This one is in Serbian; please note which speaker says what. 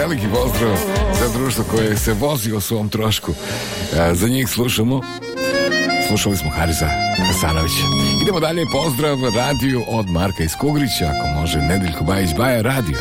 Speaker 1: veliki pozdrav za društvo koje se vozi o svom trošku. Za njih slušali smo Harisa Hasanovića. Idemo dalje, pozdrav radiju od Marka iz Kugrića, ako može Nedeljko Bajić Baja radio.